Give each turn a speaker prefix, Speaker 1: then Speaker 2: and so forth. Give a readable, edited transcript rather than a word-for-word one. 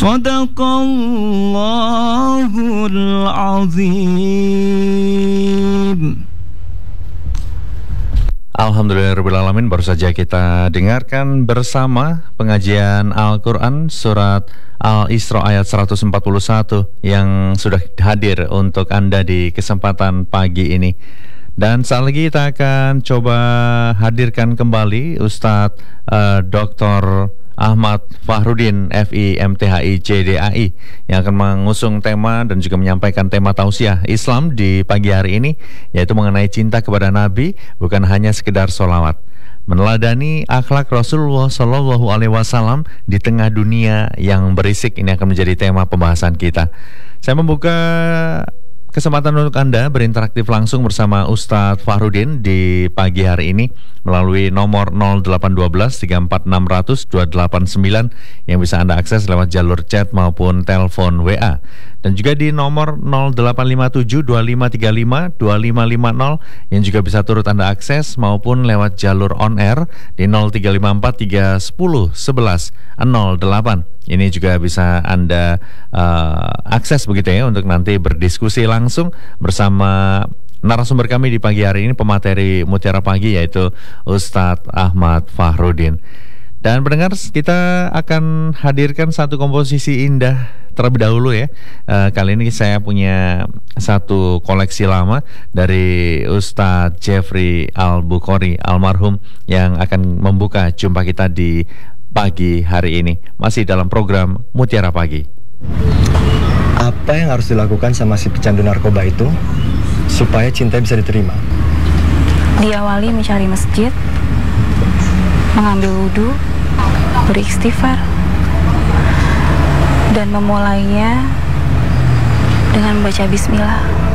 Speaker 1: Sadaqallahul azim.
Speaker 2: Alhamdulillahirrahmanirrahim. Baru saja kita dengarkan bersama pengajian Al-Quran surat Al-Isra ayat 141 yang sudah hadir untuk Anda di kesempatan pagi ini. Dan saat lagi kita akan coba hadirkan kembali Ustadz Dr. Ahmad Fahrudin FI MTHI CDAI yang akan mengusung tema dan juga menyampaikan tema tausiah Islam di pagi hari ini, yaitu mengenai cinta kepada Nabi bukan hanya sekedar sholawat, meneladani akhlak Rasulullah Shallallahu Alaihi Wasallam di tengah dunia yang berisik. Ini akan menjadi tema pembahasan kita. Saya membuka kesempatan untuk Anda berinteraktif langsung bersama Ustadz Fahrudin di pagi hari ini melalui nomor 0812 34600 289 yang bisa Anda akses lewat jalur chat maupun telepon WA, dan juga di nomor 0857 2535 2550 yang juga bisa turut Anda akses maupun lewat jalur on air di 0354 310 11 08. Ini juga bisa Anda akses begitu ya untuk nanti berdiskusi langsung bersama narasumber kami di pagi hari ini, pemateri Mutiara Pagi, yaitu Ustadz Ahmad Fahrudin. Dan pendengar, kita akan hadirkan satu komposisi indah terlebih dahulu ya. Kali ini saya punya satu koleksi lama dari Ustadz Jeffrey Al-Bukhari almarhum yang akan membuka jumpa kita di pagi hari ini, masih dalam program Mutiara Pagi.
Speaker 3: Apa yang harus dilakukan sama si pecandu narkoba itu supaya cinta bisa diterima?
Speaker 4: Diawali mencari masjid, mengambil wudhu, beristighfar, dan memulainya dengan membaca bismillah.